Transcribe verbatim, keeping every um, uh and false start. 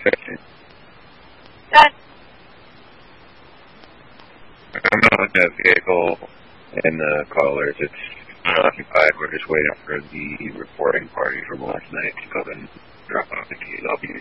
That. I'm not in the vehicle and the callers. It's unoccupied. We're just waiting for the reporting party from last night to come and drop off the keys. I'll be